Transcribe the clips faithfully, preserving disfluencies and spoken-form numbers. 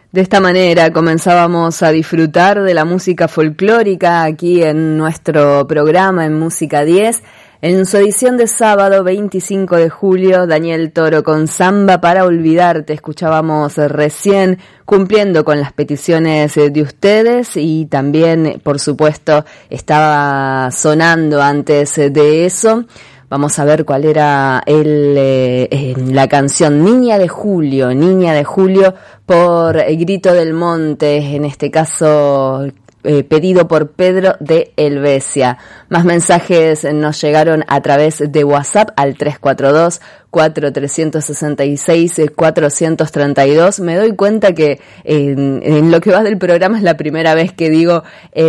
De esta manera comenzábamos a disfrutar de la música folclórica aquí en nuestro programa en Música diez. En su edición de sábado veinticinco de julio, Daniel Toro con Samba para Olvidarte. Escuchábamos recién, cumpliendo con las peticiones de ustedes, y también, por supuesto, estaba sonando antes de eso. Vamos a ver cuál era el, eh, eh, la canción Niña de Julio, Niña de Julio por Grito del Monte, en este caso eh, pedido por Pedro de Helvecia. Más mensajes nos llegaron a través de WhatsApp al tres cuatro dos, cuatro tres seis seis, cuatro tres dos. Me doy cuenta que en, en lo que va del programa es la primera vez que digo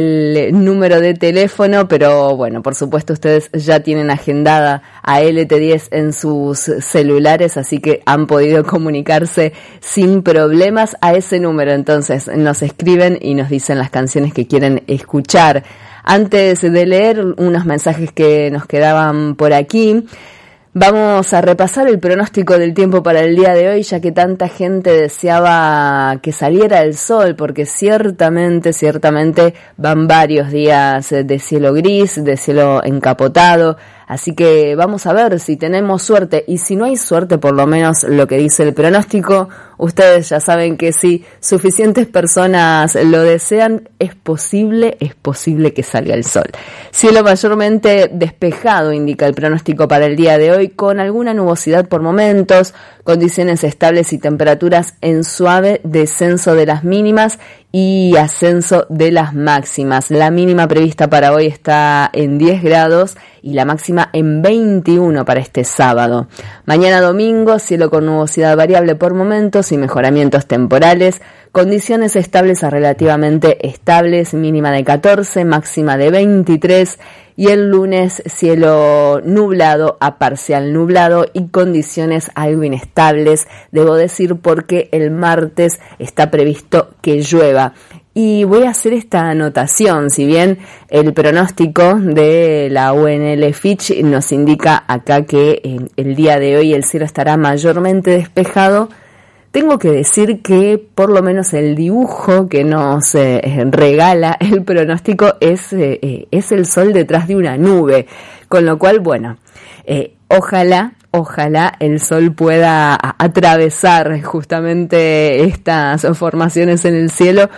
el número de teléfono, pero bueno, por supuesto ustedes ya tienen agendada a L T diez en sus celulares, así que han podido comunicarse sin problemas a ese número. Entonces nos escriben y nos dicen las canciones que quieren escuchar. Antes de leer unos mensajes que nos quedaban por aquí, vamos a repasar el pronóstico del tiempo para el día de hoy, ya que tanta gente deseaba que saliera el sol, porque ciertamente, ciertamente van varios días de cielo gris, de cielo encapotado. Así que vamos a ver si tenemos suerte, y si no hay suerte, por lo menos lo que dice el pronóstico, ustedes ya saben que si suficientes personas lo desean, es posible, es posible que salga el sol. Cielo mayormente despejado, indica el pronóstico para el día de hoy, con alguna nubosidad por momentos, condiciones estables y temperaturas en suave descenso de las mínimas y ascenso de las máximas. La mínima prevista para hoy está en diez grados y la máxima en veintiuno para este sábado. Mañana domingo, cielo con nubosidad variable por momentos y mejoramientos temporales, condiciones estables a relativamente estables, mínima de catorce, máxima de veintitrés, y el lunes cielo nublado a parcial nublado y condiciones algo inestables, debo decir, porque el martes está previsto que llueva. Y voy a hacer esta anotación: si bien el pronóstico de la U N L Fitch nos indica acá que eh, el día de hoy el cielo estará mayormente despejado, tengo que decir que por lo menos el dibujo que nos eh, regala el pronóstico es, eh, es el sol detrás de una nube, con lo cual, bueno, eh, ojalá, ojalá el sol pueda atravesar justamente estas formaciones en el cielo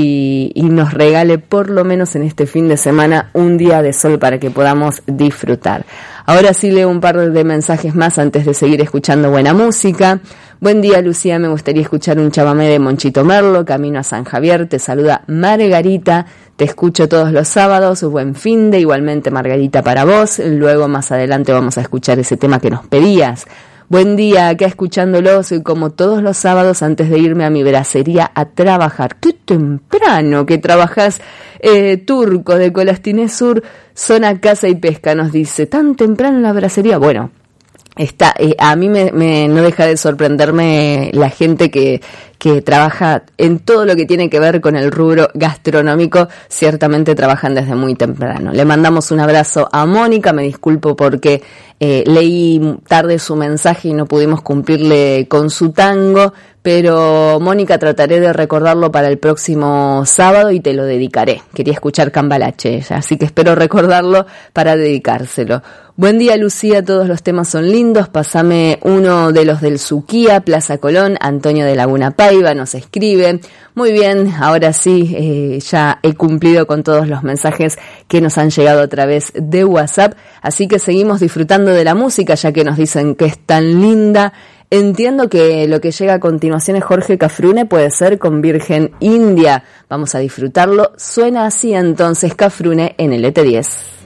y, y nos regale por lo menos en este fin de semana un día de sol para que podamos disfrutar. Ahora sí leo un par de mensajes más antes de seguir escuchando buena música. Buen día, Lucía, me gustaría escuchar un chamamé de Monchito Merlo, Camino a San Javier. Te saluda Margarita, te escucho todos los sábados, buen fin de, igualmente Margarita para vos. Luego más adelante vamos a escuchar ese tema que nos pedías. Buen día, acá escuchándolos como todos los sábados antes de irme a mi bracería a trabajar. ¡Qué temprano que trabajas, eh, Turco de Colastinés Sur, zona Caza y Pesca! Nos dice, ¿tan temprano en la bracería? Bueno, está, eh, a mí me, me no deja de sorprenderme la gente que que trabaja en todo lo que tiene que ver con el rubro gastronómico. Ciertamente trabajan desde muy temprano. Le mandamos un abrazo a Mónica, me disculpo porque eh, leí tarde su mensaje y no pudimos cumplirle con su tango, pero Mónica, trataré de recordarlo para el próximo sábado y te lo dedicaré. Quería escuchar Cambalache ella, así que espero recordarlo para dedicárselo. Buen día, Lucía, todos los temas son lindos, pasame uno de los del Suquía, Plaza Colón. Antonio de Laguna Paiva nos escribe. Muy bien, ahora sí, eh, ya he cumplido con todos los mensajes que nos han llegado a través de WhatsApp, así que seguimos disfrutando de la música, ya que nos dicen que es tan linda. Entiendo que lo que llega a continuación es Jorge Cafrune, puede ser, con Virgen India. Vamos a disfrutarlo. Suena así entonces Cafrune en el E T diez.